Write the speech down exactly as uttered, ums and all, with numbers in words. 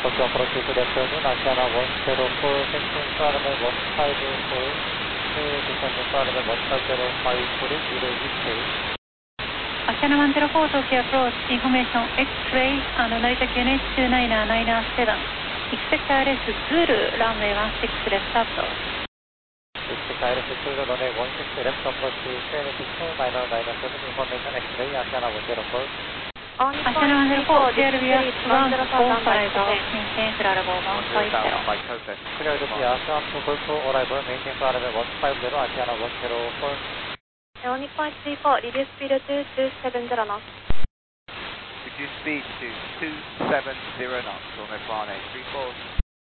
Tokyo approach to left turn, Asiana one zero four, taxing to runway one five four, descending to runway one zero five four, zero X-ray. Asiana one zero four, Tokyo approach, information X-ray, and Narita Q N H two nine nine seven. Expect R S Zulu, runway one six left approach. Expect R S Zulu, runway one six left approach, Q N H two nine nine seven, information X-ray, Asiana one zero four. Asiana one zero four, clear via one four five, maintain arrival one five zero. Clear via one four five, arrival, maintain arrival one five zero, Asiana one zero four. One point three four, reduce speed to two seven zero knots. Reduce speed to two seven zero knots, runway Plane three four.